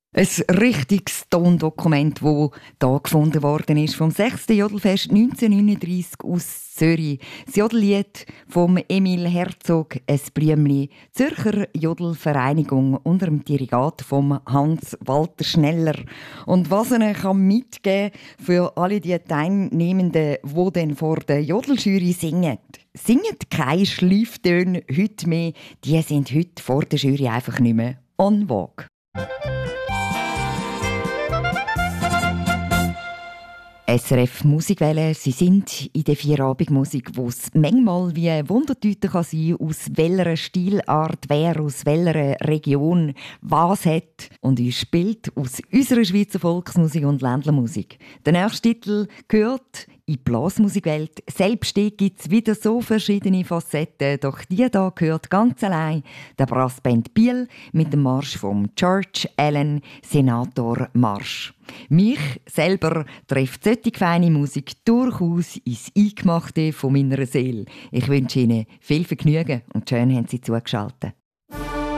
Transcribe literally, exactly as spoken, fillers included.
Ein richtiges Tondokument, das hier gefunden worden ist, vom sechsten Jodelfest neunzehnhundertneununddreissig aus Zürich. Das Jodellied von Emil Herzog, «Es Blümli», Zürcher Jodelvereinigung unter dem Dirigat von Hans-Walter Schneller. Und was ich kann mitgeben für alle die Teilnehmenden, die dann vor der Jodeljury singen. Singet keine Schleiftöne heute mehr, die sind heute vor der Jury einfach nicht mehr en vogue. S R F Musikwelle, sie sind in der Vierabendmusik, wo es manchmal wie Wundertüte kann sein, aus welcher Stilart wer aus welcher Region was hat und uns spielt aus unserer Schweizer Volksmusik und Ländlermusik. Der nächste Titel gehört in die Blasmusikwelt. Selbst gibt es wieder so verschiedene Facetten, doch die hier gehört ganz allein der Brassband Biel mit dem Marsch vom George Allen Senator Marsch. Mich selber trifft solche feine Musik durchaus ins Eingemachte von meiner Seele. Ich wünsche Ihnen viel Vergnügen und schön haben Sie zugeschaltet.